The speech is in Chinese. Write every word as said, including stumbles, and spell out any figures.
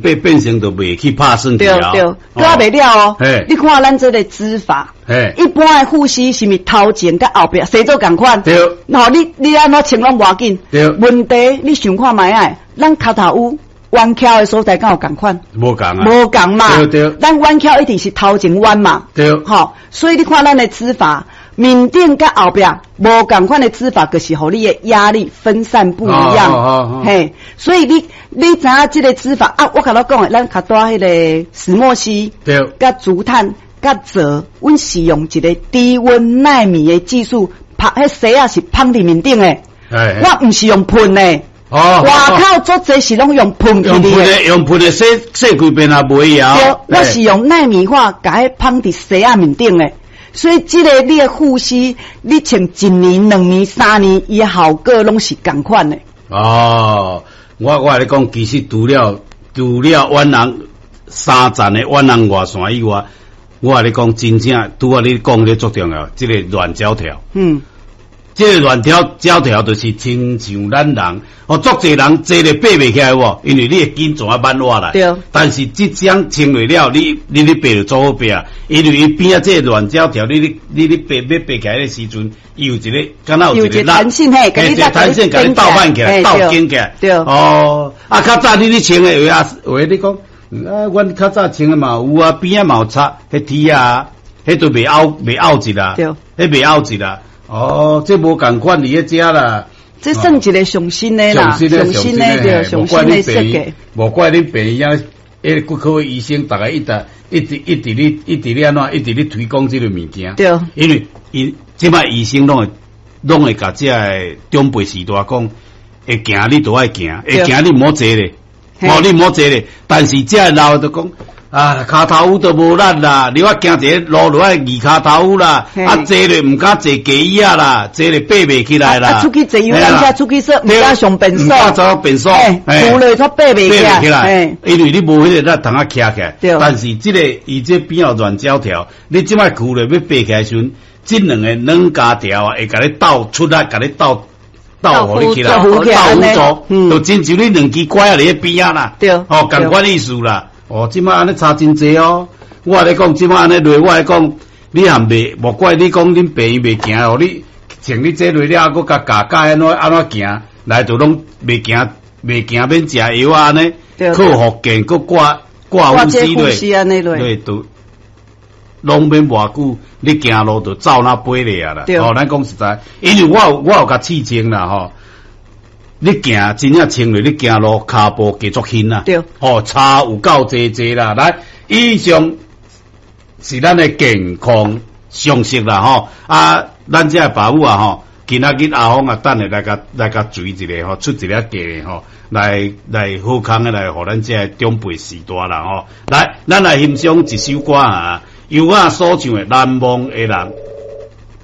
变变成就袂去拍算去啊。 对对，搁还袂了哦。 嘿， 你看咱这个指法， 嘿， 一般的护膝是咪头前甲后壁洗做共款？ 对。 然后你你安怎穿拢无要紧。 对。 问题你想看卖啊？咱脚头有弯翘的所在敢有共款？ 无共啊。 无共嘛。 对对。 咱弯翘一定是头前弯嘛。 对。 好，所以你看咱的指法。面顶甲后壁无共款的指法，就是互你的压力分散不一样。 哦哦哦、 嘿，所以你你知影这个指法啊？我甲你讲的，咱较多迄个石墨烯， 对， 甲竹炭、甲泽，阮是用一个低温纳米的技术，拍迄洗啊是放伫面顶的。我毋是用喷的。哦，外口做这是拢用喷去的。用喷的，用喷的洗洗几遍也袂晓。 对，我是用纳米化，甲迄放伫洗啊面顶的。所以，这个你的护膝，你穿一年、两年、三年，伊的效果拢是同款的。 哦，我我来讲，其实除了除了远人三站的远人外线以外，我来讲真正拄啊你讲的最重要，这个软胶条。嗯。这个软条胶条就是亲像咱人，哦，足侪人坐咧爬袂起来喎，因为你的筋怎啊慢落来。对。但是即将清理了，你你你爬就做好爬啊，因为伊边啊这个软胶条，你你你你爬要爬起来的时阵，有一个，敢若有一个弹性嘿， 给你弹性，给你倒翻起来，倒紧起来。对。哦，啊，较早你咧穿的话啊，话你讲，啊，阮较早穿的嘛有啊，边啊嘛有插，迄铁啊，迄都袂凹袂凹一啦。对。迄袂凹一啦。哦，这无共款伫迄遮啦， 这算一个上新的啦，上新的对，上新的设计。 无怪你病呀，迄骨科医生大概一直一直一直咧一直咧安怎，一直咧推广这个物件。对，因为因即摆医生拢会拢会甲这个长辈时代讲，会行你都爱行，会行你莫坐咧，哦你莫坐咧，但是这老就讲。啊，骹头乌都无力啦，你我行一个路落来二骹头乌啦，啊坐咧唔敢坐架椅啊啦，坐咧爬袂起来啦。啊， 出去坐游览车，出去说唔敢上便所， 唔敢走便所， 扶咧都爬袂起来， 因为你无迄个咱通啊徛起来。但是这个伊这边有软胶条，你即摆扶咧要爬起来时阵，这两个软胶条啊，会甲你倒出来，甲你倒倒互你起来，倒辅助，就亲像你两支拐啊伫边啊啦，哦，共款意思啦。哦，即摆安尼差真济哦！我咧讲，即摆安尼落，我咧讲，你还袂，莫怪你讲恁病袂行哦，你像你这落了，搁甲加加安怎安怎行，来就拢袂行，袂行免食药啊安尼，靠福建搁挂挂护士咧，对，都拢免偌久，你行路就走那飞咧啊啦！哦，咱讲实在，因为我有我有甲试穿啦吼。你行真正穿落，你行路骹步继续轻啊！对，哦，差有够济济啦。来，以上是咱的健康常识啦，吼啊，咱这爸母啊，吼，今仔日阿峰啊，等下来甲来甲注意一下吼，出一个计吼，来来好康的来，互咱这长辈时代啦，吼。来，咱来欣赏一首歌啊，由我所唱的《难忘的人》。